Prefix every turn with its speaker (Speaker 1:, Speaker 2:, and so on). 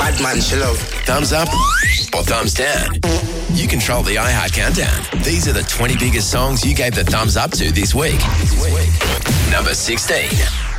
Speaker 1: Bad man, she love.
Speaker 2: Thumbs up or thumbs down? You control the iHeart Countdown. These are the 20 biggest songs you gave the thumbs up to this week. Number 16.